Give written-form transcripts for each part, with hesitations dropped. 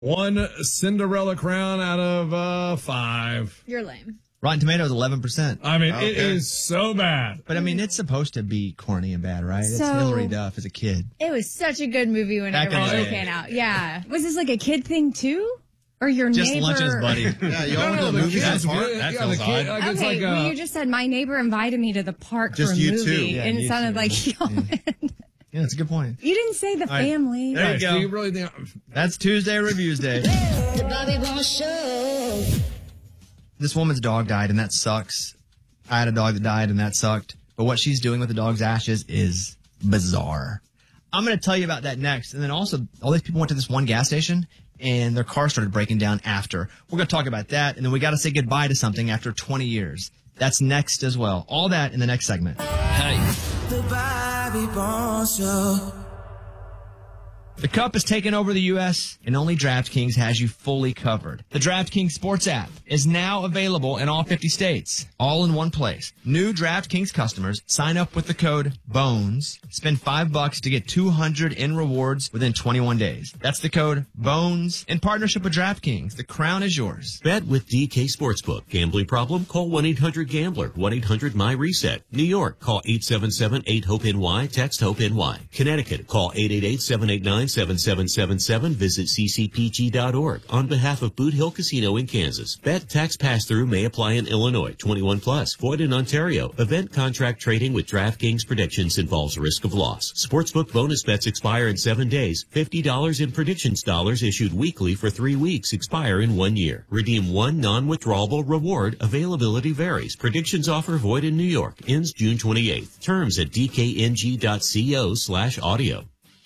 1 Cinderella crown out of 5. You're lame. Rotten Tomatoes, 11%. I mean, it is so bad. But I mean, it's supposed to be corny and bad, right? It's So- Hilary Duff as a kid. It was such a good movie when it Back in the originally day. came out. Yeah. Was this like a kid thing too? Or your Just neighbor? lunches, buddy. Yeah, you all went to the movies at the park? That the feels kid, odd. like, it's Okay, like well, you just said my neighbor invited me to the park Just for a you movie, two. Yeah, and it you sounded two. like y'all went. Yeah, that's a good point. You didn't say the right. family. There you so go. you really think That's Tuesday Reviews Day. The Bobby Bones Show. This woman's dog died, and that sucks. I had a dog that died, and that sucked. But what she's doing with the dog's ashes is bizarre. I'm going to tell you about that next. And then also, all these people went to this one gas station, and their car started breaking down after. We're going to talk about that, and then we got to say goodbye to something after 20 years. That's next as well. All that in the next segment. The Bobby Bones Show. The Cup has taken over the U.S., and only DraftKings has you fully covered. The DraftKings Sports app is now available in all 50 states, all in one place. New DraftKings customers sign up with the code BONES, spend $5 to get $200 in rewards within 21 days. That's the code BONES in partnership with DraftKings. The crown is yours. Bet with DK Sportsbook. Gambling problem? Call 1-800-GAMBLER. 1-800-MY-RESET. New York, call 877-8-HOPE-NY. Text HOPE-NY. Connecticut, call 888-789-7777. Visit ccpg.org. On behalf of Boot Hill Casino in Kansas. Bet tax pass-through may apply in Illinois. 21 plus. Void in Ontario. Event contract trading with DraftKings predictions involves risk of loss. Sportsbook bonus bets expire in 7 days. $50 in predictions dollars issued weekly for 3 weeks expire in 1 year. Redeem one non-withdrawable reward. Availability varies. Predictions offer void in New York. Ends June 28th. Terms at dkng.co/audio.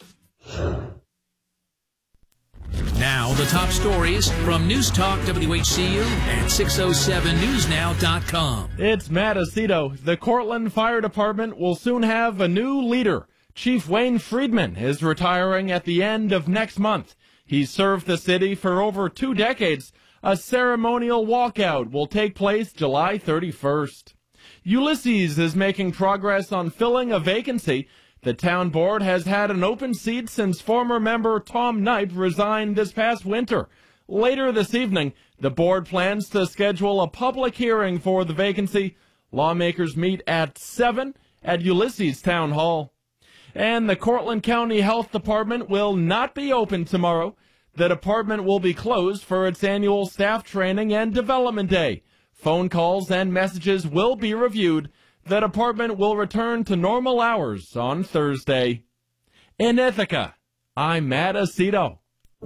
Now, the top stories from News Talk WHCU and 607newsnow.com. It's Matt Aceto. The Cortland Fire Department will soon have a new leader. Chief Wayne Friedman is retiring at the end of next month. He's served the city for over 2 decades. A ceremonial walkout will take place July 31st. Ulysses is making progress on filling a vacancy. The town board has had an open seat since former member Tom Knipe resigned this past winter. Later this evening, the board plans to schedule a public hearing for the vacancy. Lawmakers meet at 7 at Ulysses Town Hall. And the Cortland County Health Department will not be open tomorrow. The department will be closed for its annual staff training and development day. Phone calls and messages will be reviewed. The department will return to normal hours on Thursday. In Ithaca, I'm Matt Aceto.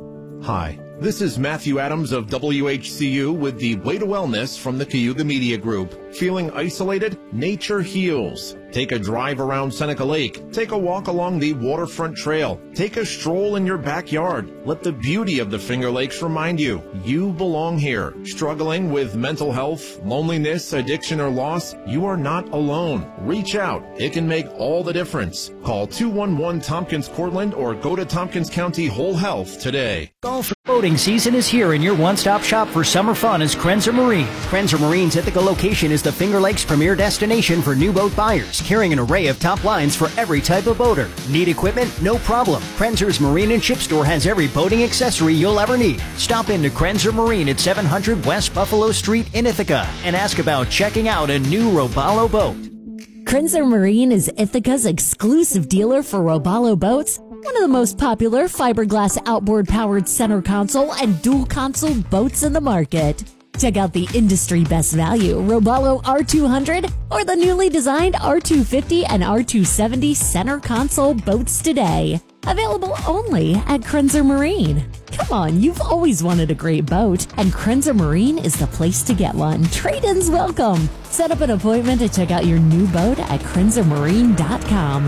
Hi, this is Matthew Adams of WHCU with the Way to Wellness from the Cayuga Media Group. Feeling isolated? Nature heals. Take a drive around Seneca Lake. Take a walk along the waterfront trail. Take a stroll in your backyard. Let the beauty of the Finger Lakes remind you, you belong here. Struggling with mental health, loneliness, addiction, or loss? You are not alone. Reach out. It can make all the difference. Call 211-TOMPKINS-CORTLAND or go to Tompkins County Whole Health today. Golf boating season is here, and your one-stop shop for summer fun is Krenzer Marine. Krenzer Marine's Ithaca location is the Finger Lakes premier destination for new boat buyers, carrying an array of top lines for every type of boater. Need equipment? No problem. Krenzer's Marine and Ship Store has every boating accessory you'll ever need. Stop into Krenzer Marine at 700 West Buffalo Street in Ithaca and ask about checking out a new Robalo boat. Krenzer Marine is Ithaca's exclusive dealer for Robalo boats, one of the most popular fiberglass outboard-powered center console and dual console boats in the market. Check out the industry best value Robalo R200 or the newly designed R250 and R270 center console boats today. Available only at Krenzer Marine. Come on, you've always wanted a great boat, and Krenzer Marine is the place to get one. Trade-ins welcome. Set up an appointment to check out your new boat at KrenzerMarine.com.